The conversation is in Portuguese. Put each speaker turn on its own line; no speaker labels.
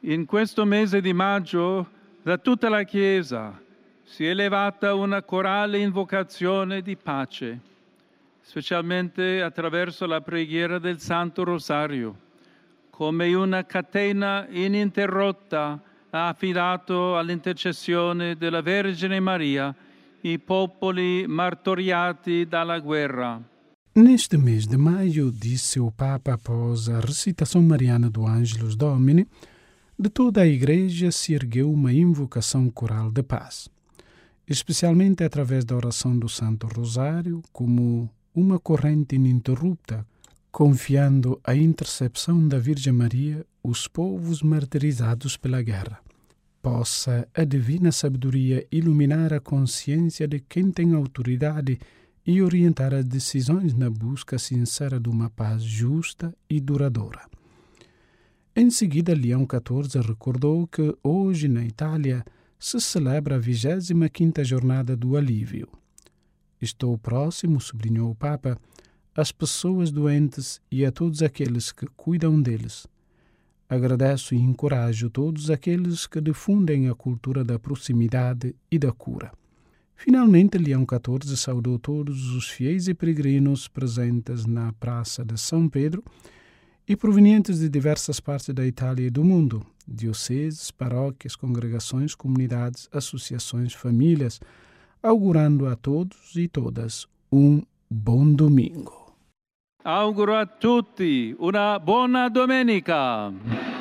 In questo mese di maggio, da tutta la Chiesa si è elevata una corale invocazione di pace, specialmente attraverso la preghiera del Santo Rosario, come una catena ininterrotta ha affidato all'intercessione della Vergine Maria i popoli martoriati dalla guerra.
Neste mês de maio, disse o Papa após a recitação mariana do Ângelus Domini, de toda a Igreja se ergueu uma invocação coral de paz, especialmente através da oração do Santo Rosário, como uma corrente ininterrupta, confiando à intercessão da Virgem Maria os povos martirizados pela guerra. Possa a divina sabedoria iluminar a consciência de quem tem autoridade e orientar as decisões na busca sincera de uma paz justa e duradoura. Em seguida, Leão XIV recordou que hoje, na Itália, se celebra a 25ª Jornada do Alívio. Estou próximo, sublinhou o Papa, às pessoas doentes e a todos aqueles que cuidam deles. Agradeço e encorajo todos aqueles que difundem a cultura da proximidade e da cura. Finalmente, Leão XIV saudou todos os fiéis e peregrinos presentes na Praça de São Pedro e provenientes de diversas partes da Itália e do mundo, dioceses, paróquias, congregações, comunidades, associações, famílias, augurando a todos e todas um bom domingo.
Auguro a tutti una buona domenica.